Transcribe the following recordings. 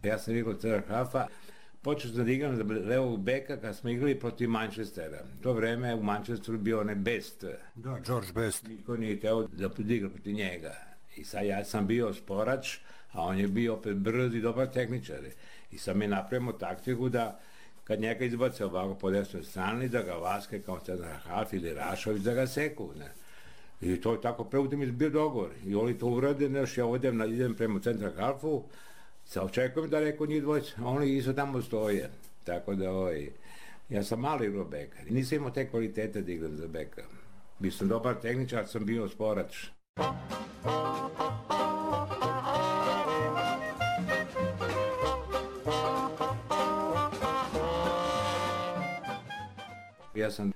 Ja sam igrao centar halfa, počeo sam da igram za levog beka kad smo igrali protiv Manchestera. To vreme u Manchesteru bio onaj Best. Da, George Best. Niko nije teo da igra protiv njega. I sad ja sam bio sporač, a on je bio opet brz i dobar tehničar. I sad mi napravimo taktiku da kad njega izbace ovako po desnoj strani, da ga Vaske kao centar half ili Rašović da ga seku. Ne? I to je tako preutim izbio dogovor. I oni to urade, nešto ja idem prema centar halfu, sa očekujem da neko njih dvojica, oni isto tamo stoje. Tako da ja sam mali igrao beka. Nisam imao te kvalitete da igram za beka. Bio sam dobar tehničar, sam bio sporač. Ja sam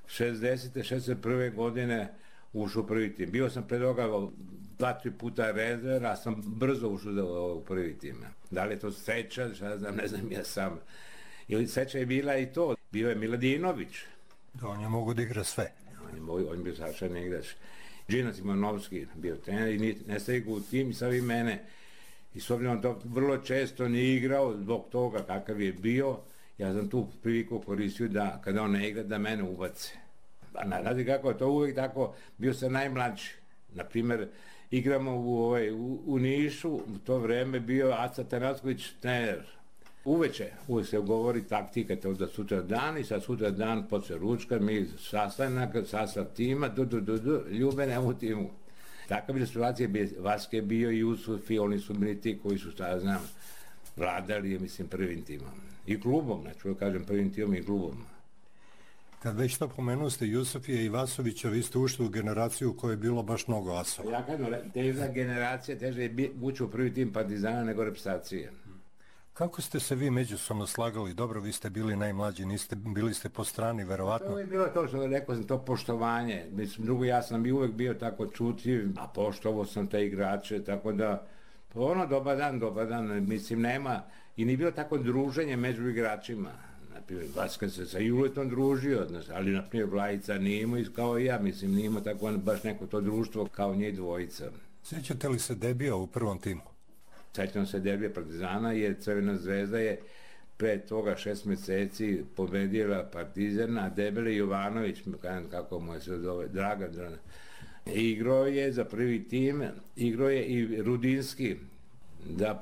61. godine ušao u prvi tim. Bio sam pred toga 2-3 puta rezerv, a sam brzo ušao u prvi tim. Da li je to sreća, šta znam, ne znam ja sam. Ili sreća je bila i to. Bio je Miladinović. Da, on je mogu da igra sve. On je bio savršen igrač. Džinac Imanovski bio trener i ne stavio u tim i sad i mene. I s obzirom to vrlo često nije igrao zbog toga kakav je bio. Ja sam tu priliku koristio da kada on ne igra da mene ubace. Znate kako je to uvijek tako, bio sam najmlađi. Naprimjer, igramo u Nišu, u to vreme bio Aca Tanasković trener. Uvijek se govori taktika, to da sutra dan i sad sutra dan posle ručka, mi sastav tima, ljubene u timu. Takav je situacija, Vaske bio i Jusufi, oni su bili ti koji su, šta znam, vladali, mislim, prvim timom. I klubom, znači, kažem, prvim timom i klubom. Kad već to pomenuo ste Jusufija i Vasovića, vi ste ušli u generaciju u kojoj je bilo baš mnogo asova. Ja kažem, teža generacija, teže je ući u prvi tim Partizana nego reprezentacije. Kako ste se vi međusobno slagali? Dobro, vi ste bili najmlađi, bili ste po strani, verovatno. To je bilo to što rekao sam, to poštovanje. Mislim, drugo, ja sam uvek bio tako čutljiv, a poštovao sam te igrače, tako da, dobar dan, mislim, nema, i nije bilo tako druženje među igračima. Naprimjer, Vaska se sa Juletom družio, ali, naprimjer, Vlajica nije imao kao i ja, mislim, nije imao tako baš neko to društvo kao njih dvojica. Sjećate li se debija u prvom timu? Sjećam se derbija Partizana, jer Crvena zvezda je pre toga 6 mjeseci pobedila Partizan, a Debele Jovanović, kako mu se zove, Dragan, igrao je za prvi tim, igrao je i Rudinski, da